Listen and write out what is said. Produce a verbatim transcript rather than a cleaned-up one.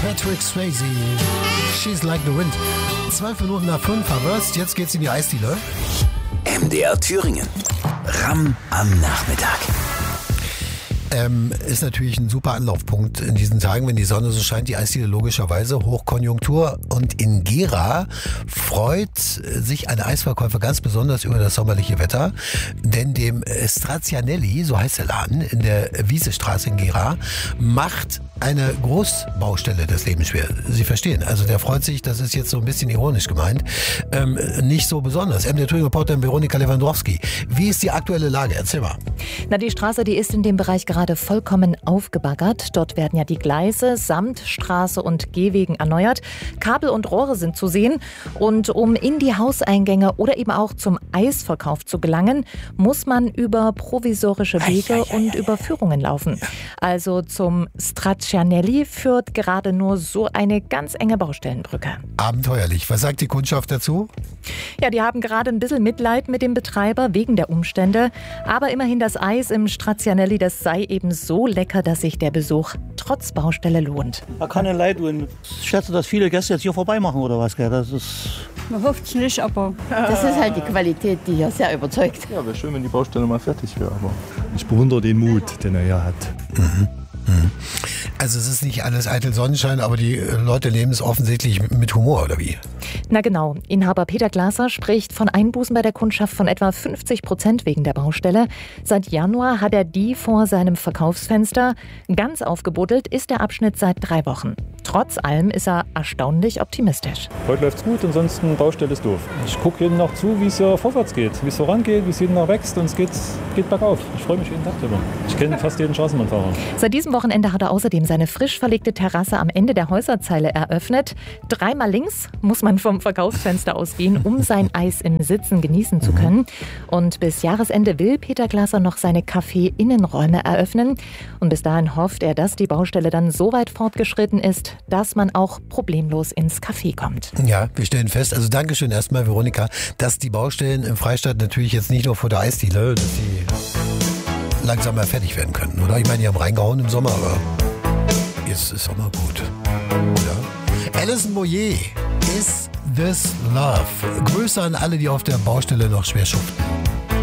Patrick Swayze, She's Like the Wind. Zwölf Minuten nach fünf, verwirrst. Jetzt geht's in die Eisdiele. M D R Thüringen. Ramm am Nachmittag. Ähm, ist natürlich ein super Anlaufpunkt in diesen Tagen, wenn die Sonne so scheint, die Eisdiele logischerweise, Hochkonjunktur. Und in Gera freut sich ein Eisverkäufer ganz besonders über das sommerliche Wetter, denn dem Strazianelli, so heißt der Laden, in der Wiesestraße in Gera, macht eine Großbaustelle das Leben schwer. Sie verstehen, also der freut sich, das ist jetzt so ein bisschen ironisch gemeint, ähm, nicht so besonders. M D R Thüringen-Reporterin Veronika Lewandowski, wie ist die aktuelle Lage? Erzähl mal. Na, die Straße, die ist in dem Bereich gerade vollkommen aufgebaggert. Dort werden ja die Gleise samt Straße und Gehwegen erneuert. Kabel und Rohre sind zu sehen. Und um in die Hauseingänge oder eben auch zum Eisverkauf zu gelangen, muss man über provisorische Wege und Überführungen laufen. Also zum Strazianelli führt gerade nur so eine ganz enge Baustellenbrücke. Abenteuerlich. Was sagt die Kundschaft dazu? Ja, die haben gerade ein bisschen Mitleid mit dem Betreiber wegen der Umstände. Aber immerhin, das Eis im Strazianelli, das sei eben so lecker, dass sich der Besuch trotz Baustelle lohnt. Da kann ein Leid tun. Ich schätze, dass viele Gäste jetzt hier vorbei machen oder was. Gell? Das ist Man hofft es nicht, aber... Das ist halt die Qualität, die hier sehr überzeugt. Ja, wäre schön, wenn die Baustelle mal fertig wäre. Aber ich bewundere den Mut, den er hier hat. Mhm. Mhm. Also es ist nicht alles eitel Sonnenschein, aber die Leute nehmen es offensichtlich mit Humor, oder wie? Na genau. Inhaber Peter Glaser spricht von Einbußen bei der Kundschaft von etwa fünfzig Prozent wegen der Baustelle. Seit Januar hat er die vor seinem Verkaufsfenster. Ganz aufgebuddelt ist der Abschnitt seit drei Wochen. Trotz allem ist er erstaunlich optimistisch. Heute läuft's gut, ansonsten Baustelle ist doof. Ich gucke jeden Tag zu, wie es hier vorwärts geht, wie es vorangeht, wie es jeden Tag wächst und es geht, geht bergauf. Ich freue mich jeden Tag drüber. Ich kenne fast jeden Straßenbahnfahrer. Seit diesem Wochenende hat er außerdem seine frisch verlegte Terrasse am Ende der Häuserzeile eröffnet. Dreimal links muss man vom Verkaufsfenster ausgehen, um sein Eis im Sitzen genießen zu können. Und bis Jahresende will Peter Glaser noch seine Café-Innenräume eröffnen. Und bis dahin hofft er, dass die Baustelle dann so weit fortgeschritten ist, dass man auch problemlos ins Café kommt. Ja, wir stellen fest, also Dankeschön erstmal, Veronika, dass die Baustellen im Freistaat natürlich jetzt nicht nur vor der Eisdiele, dass sie langsam mal fertig werden können, oder? Ich meine, die haben reingehauen im Sommer, aber jetzt ist auch mal gut. Ja. Alison Boyer, Is This Love? Grüße an alle, die auf der Baustelle noch schwer schuften.